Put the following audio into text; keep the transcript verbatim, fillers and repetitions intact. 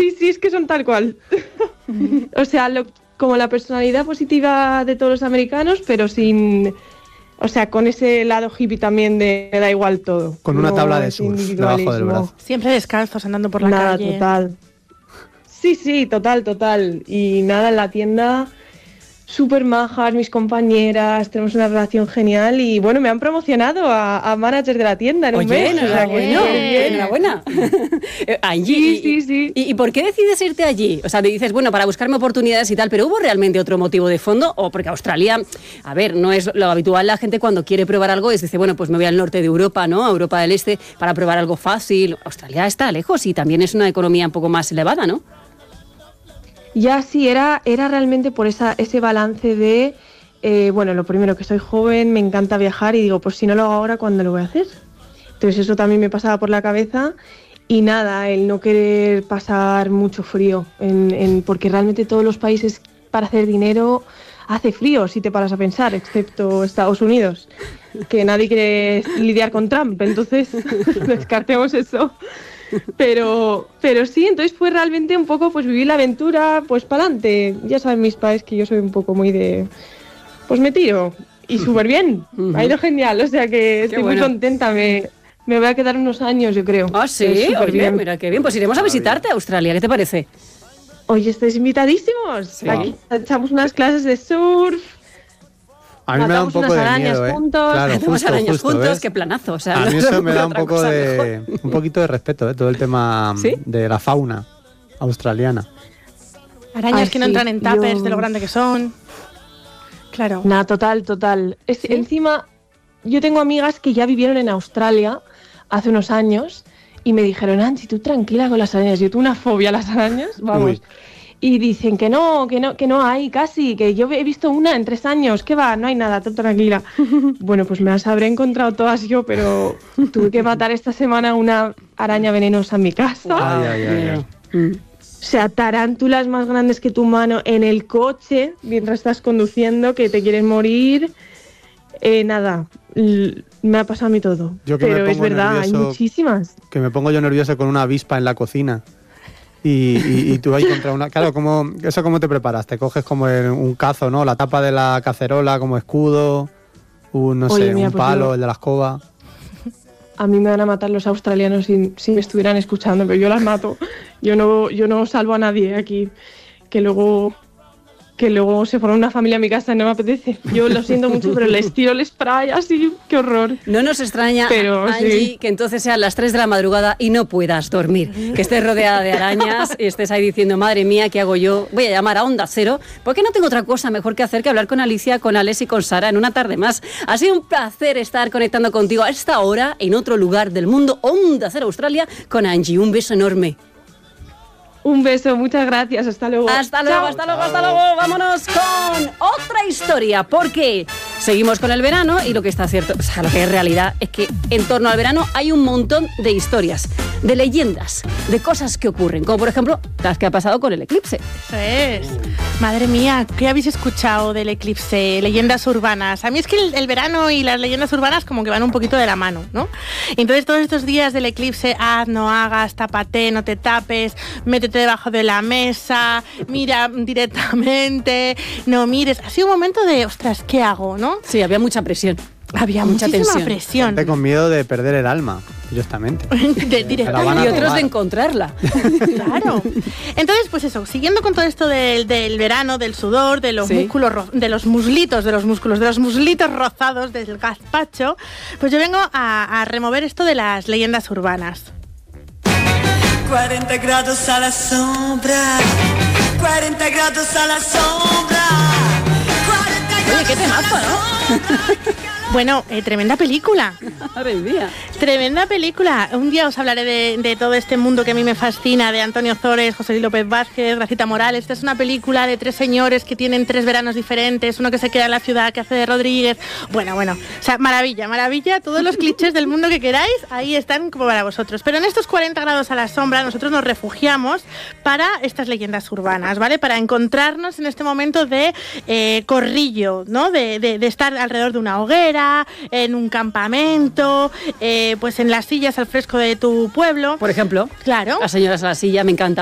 Sí, sí, es que son tal cual. O sea, lo, como la personalidad positiva de todos los americanos, pero sin... O sea, con ese lado hippie también de me da igual todo. Con una no tabla de surf debajo del brazo. Siempre descalzos, andando por la nada, calle. Total. Sí, sí, total, total. Y nada, en la tienda... Súper majas, mis compañeras, tenemos una relación genial y bueno, me han promocionado a, a manager de la tienda en Oye, un mes. enhorabuena, O sea, que, enhorabuena. Angie, sí, sí, sí. ¿y, ¿y por qué decides irte allí? O sea, te dices, bueno, para buscarme oportunidades y tal, pero ¿hubo realmente otro motivo de fondo? O porque Australia, a ver, no es lo habitual, la gente cuando quiere probar algo es dice, bueno, pues me voy al norte de Europa, ¿no? A Europa del Este para probar algo fácil. Australia está lejos y también es una economía un poco más elevada, ¿no? Ya sí, era, era realmente por esa, ese balance de, eh, bueno, lo primero que soy joven, me encanta viajar y digo, pues si no lo hago ahora, ¿cuándo lo voy a hacer? Entonces eso también me pasaba por la cabeza y nada, el no querer pasar mucho frío, en, en, porque realmente todos los países para hacer dinero hace frío, si te paras a pensar, excepto Estados Unidos, que nadie quiere lidiar con Trump, entonces descartemos eso. Pero, pero sí, entonces fue realmente un poco, pues vivir la aventura, pues para adelante. Ya saben mis padres que yo soy un poco muy de, pues me tiro. Y súper bien, uh-huh. Ha ido genial, o sea que qué estoy bueno. Muy contenta, me, me voy a quedar unos años, yo creo. Ah, sí, oye, bien. Mira qué bien, pues iremos a visitarte a Australia, ¿qué te parece? Oye, estáis invitadísimos, sí. Aquí echamos unas clases de surf. A mí me da un poco de miedo, ¿eh? Juntos. Claro, Hacemos justo, arañas justo, juntos, ¿ves? Qué planazo. O sea, a no mí eso me da un poco de, mejor. un poquito de respeto, ¿eh? Todo el tema ¿sí? De la fauna australiana. Arañas Ay, que no sí, entran en tuppers yo... de lo grande que son. Claro. Nada, total, total. Es, ¿sí? Encima, yo tengo amigas que ya vivieron en Australia hace unos años y me dijeron, Angie, tú tranquila con las arañas. Yo tuve una fobia a las arañas, vamos. Uy. Y dicen que no, que no, que no hay casi, que yo he visto una en tres años, ¿qué va? No hay nada, tú tranquila. Bueno, pues me las habré encontrado todas yo, pero tuve que matar esta semana una araña venenosa en mi casa. Ay, ay, ay, ay. O sea, tarántulas más grandes que tu mano en el coche mientras estás conduciendo, que te quieren morir. Eh, nada, l- me ha pasado a mí todo. Yo que pero me es verdad, hay muchísimas. Que me pongo yo nervioso con una avispa en la cocina. Y, y, y tú ahí contra una... Claro, como, ¿eso cómo te preparas? Te coges como el, un cazo, ¿no? La tapa de la cacerola como escudo, un, no Oye, sé, mira, un pues palo, yo, el de la escoba. A mí me van a matar los australianos si, si me estuvieran escuchando, pero yo las mato. Yo no, yo no salvo a nadie aquí, que luego... que luego se forma una familia en mi casa y no me apetece. Yo lo siento mucho, pero les tiro el spray así, qué horror. No nos extraña, pero, Angie, sí. que entonces sean las tres de la madrugada y no puedas dormir. Que estés rodeada de arañas y estés ahí diciendo, madre mía, ¿qué hago yo? Voy a llamar a Onda Cero, porque no tengo otra cosa mejor que hacer que hablar con Alicia, con Alex y con Sara en una tarde más. Ha sido un placer estar conectando contigo a esta hora, en otro lugar del mundo, Onda Cero Australia, con Angie. Un beso enorme. Un beso, muchas gracias, hasta luego. Hasta luego, Chao. hasta luego, hasta luego. Vámonos con otra historia, porque seguimos con el verano y lo que está cierto, o sea, lo que es realidad es que en torno al verano hay un montón de historias, de leyendas, de cosas que ocurren, como por ejemplo las que ha pasado con el eclipse. Eso es. Madre mía, ¿qué habéis escuchado del eclipse? Leyendas urbanas. A mí es que el, el verano y las leyendas urbanas como que van un poquito de la mano, ¿no? Entonces todos estos días del eclipse, haz, no hagas, tápate, no te tapes, métete debajo de la mesa, mira directamente, no mires. Ha sido un momento de, ostras, ¿qué hago, no? Sí, había mucha presión. Había mucha muchísima tensión. presión. Gente con miedo de perder el alma, directamente. de, directamente. Y otros de encontrarla. Claro. Entonces, pues eso, siguiendo con todo esto del, del verano, del sudor, de los sí. músculos, de los muslitos, de los músculos, de los muslitos rozados, del gazpacho, pues yo vengo a, a remover esto de las leyendas urbanas. cuarenta grados a la sombra, cuarenta grados a la sombra, cuarenta grados. Oye, qué temazo, ¿no? Bueno, eh, tremenda película. Madre mía. Tremenda película. Un día os hablaré de, de todo este mundo que a mí me fascina, de Antonio Ozores, José Luis López Vázquez, Gracita Morales. Esta es una película de tres señores que tienen tres veranos diferentes, uno que se queda en la ciudad, que hace de Rodríguez. Bueno, bueno, o sea, maravilla, maravilla. Todos los clichés del mundo que queráis, ahí están como para vosotros. Pero en estos cuarenta grados a la sombra, nosotros nos refugiamos para estas leyendas urbanas, ¿vale? Para encontrarnos en este momento de eh, corrillo, ¿no? De, de, de estar alrededor de una hoguera, en un campamento, eh, pues en las sillas al fresco de tu pueblo. Por ejemplo, claro. Las señoras a la silla, me encanta.